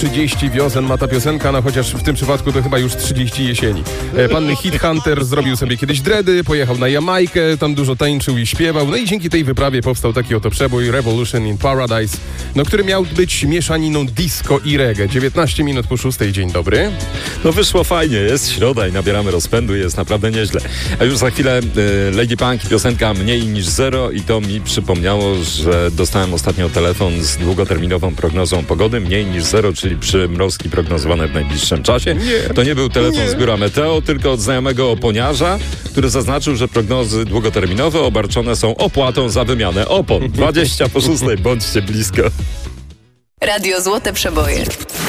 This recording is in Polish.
30 wiosen ma ta piosenka, no chociaż w tym przypadku to chyba już 30 jesieni. Pan Headhunter zrobił sobie kiedyś dready, pojechał na Jamajkę, tam dużo tańczył i śpiewał, no i dzięki tej wyprawie powstał taki oto przebój Revolution in Paradise, no który miał być mieszaniną disco i reggae. 19 minut po 6, dzień dobry. No wyszło fajnie, jest środa i nabieramy rozpędu, jest naprawdę nieźle. A już za chwilę Lady Punk i piosenka Mniej niż zero i to mi przypomniało, że dostałem ostatnio telefon z długoterminową prognozą pogody. Mniej niż zero, czyli przymrozki prognozowane w najbliższym czasie. To nie był telefon z biura Meteo, tylko od znajomego oponiarza, który zaznaczył, że prognozy długoterminowe obarczone są opłatą za wymianę opon. 20 po 6, bądźcie blisko. Radio Złote Przeboje.